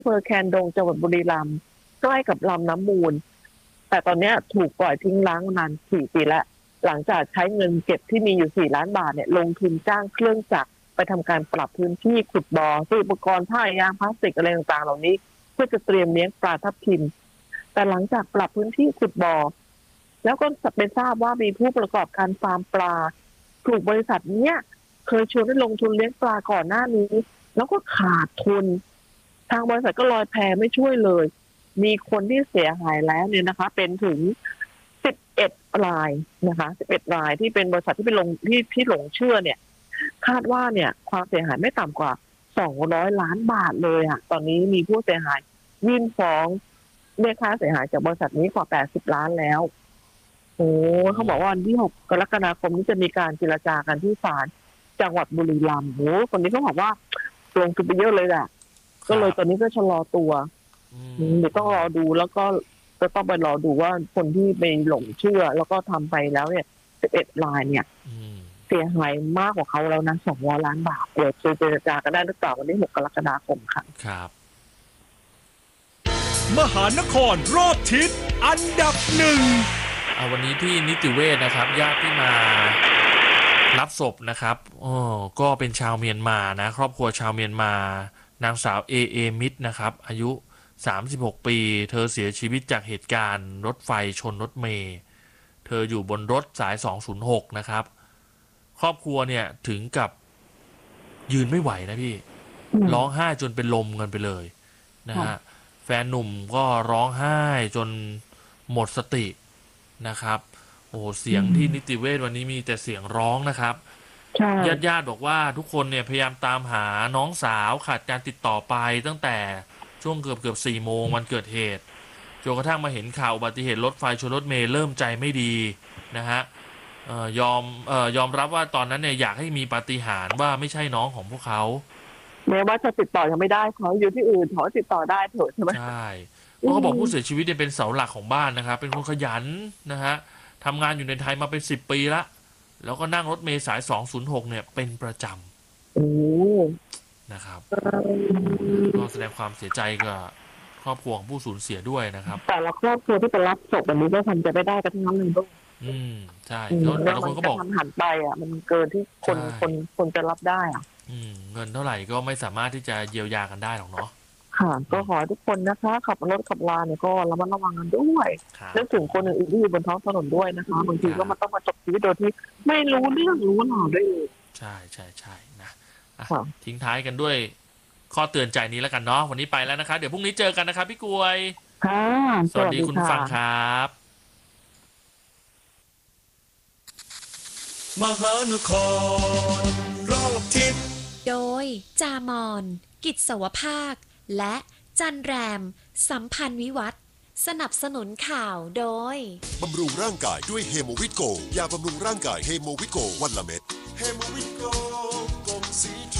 อำเภอแคนดงจังหวัดบุรีรัมย์ใกล้กับลำน้ำมูลแต่ตอนนี้ถูกปล่อยทิ้งร้างมานาน4 ปีแล้วหลังจากใช้เงินเก็บที่มีอยู่4 ล้านบาทเนี่ยลงทุนจ้างเครื่องจักรไปทำการปรับพื้นที่ขุดบ่อซื้ออุปกรณ์ผ้ายางพลาสติกอะไรต่างๆเหล่านี้เพื่อจะเตรียมเลี้ยงปลาทับทิมแต่หลังจากปรับพื้นที่ขุดบ่อแล้วก็ไปทราบว่ามีผู้ประกอบการฟาร์มปลาถูกบริษัทเนี้ยเคยชวนให้ลงทุนเลี้ยงปลาก่อนหน้านี้แล้วก็ขาดทุนทางบริษัทก็ลอยแพไม่ช่วยเลยมีคนที่เสียหายแล้วเนี่ยนะคะเป็นถึง11 รายนะคะ11 รายที่เป็นบริษัทที่ไปลงที่หลงเชื่อเนี่ยคาดว่าเนี่ยความเสียหายไม่ต่ำกว่า200 ล้านบาทเลยอ่ะตอนนี้มีผู้เสียหายยื่นฟ้องเรียกค่าเสียหายจากบริษัทนี้กว่า80 ล้านแล้วโอ้เขาบอกว่าวันที่6 กรกฎาคมนี้จะมีการเจรจากันที่ศาลจังหวัดบุรีรัมย์โอ้คนนี้เขาบอกว่าลงทุนไปเยอะเลยแหละก็เลยตอนนี้ก็ชะลอตัวเดี๋ยวต้องรอดูแล้วก็จะต้องไปรอดูว่าคนที่ไปหลงเชื่อแล้วก็ทำไปแล้วเนี่ย11 รายเนี่ยเสียหายมากกว่าเขาแล้วนะ200 ล้านบาทเดี๋ยวเจรจากันได้หรือเปล่าวันที่6 กรกฎาคมค่ะครับมหานครรอบทิศอันดับหนึ่งวันนี้ที่นิติเวชนะครับญาติที่มารับศพนะครับก็เป็นชาวเมียนมานะครอบครัวชาวเมียนมานางสาวเอมิดนะครับอายุ36 ปีเธอเสียชีวิตจากเหตุการณ์รถไฟชนรถเมล์เธออยู่บนรถสาย206นะครับครอบครัวเนี่ยถึงกับยืนไม่ไหวนะพี่ร้องไห้จนเป็นลมกันไปเลยนะฮะแฟนหนุ่มก็ร้องไห้จนหมดสตินะครับโอ้เสียงที่นิติเวชวันนี้มีแต่เสียงร้องนะครับญาติบอกว่าทุกคนเนี่ยพยายามตามหาน้องสาวขาดการติดต่อไปตั้งแต่ช่วงเกือบ4 โมงวันเกิดเหตุจนกระทั่งมาเห็นข่าวอุบัติเหตุรถไฟชนรถเมล์เริ่มใจไม่ดีนะฮะยอมรับว่าตอนนั้นเนี่ยอยากให้มีปาฏิหาริย์ว่าไม่ใช่น้องของพวกเขาแม้ว่าจะติดต่อยังไม่ได้เขาอยู่ที่อื่นขอติดต่อได้เถอะใช่ไหมใช่เพราะเขาบอกผู้เสียชีวิตเนี่ยเป็นเสาหลักของบ้านนะครับเป็นคนขยันนะฮะทำงานอยู่ในไทยมาเป็น10 ปีละแล้วก็นั่งรถเมล์สาย206เนี่ยเป็นประจำนะครับก็แสดงความเสียใจกับครอบครัวของผู้สูญเสียด้วยนะครับแต่ละครอบครัวที่ไปรับศพแบบนี้ก็ทำจะไม่ได้กันทั้งนั้นเลยด้วยใช่แล้วแต่ละคนก็บอกมันหันไปอ่ะมันเกินที่คนจะรับได้อ่ะเงินเท่าไหร่ก็ไม่สามารถที่จะเยียวยากันได้หรอกเนาะค่ะก็ขอให้ทุกคนนะคะขับรถขับลาเนี่ยก็ระมัดระวังกันด้วยนึกถึงคนอื่นๆที่อยู่บนท้องถนนด้วยนะคะบางทีก็มันต้องมาจบชีวิตโดยที่ไม่รู้เรื่องรู้ราวด้วยใช่นะทิ้งท้ายกันด้วยข้อเตือนใจนี้แล้วกันเนาะวันนี้ไปแล้วนะคะเดี๋ยวพรุ่งนี้เจอกันนะครับพี่กวยค่ะสวัสดีคุณฟังครับมหานครรอบทิศโดยจามอนกิจสวภาคและจันแรมสัมพันธ์วิวัฒน์สนับสนุนข่าวโดยบำรุงร่างกายด้วยเฮโมวิตโกยาบำรุงร่างกายเฮโมวิตโกวันละเม็ดเฮโมวิตโกกลมสี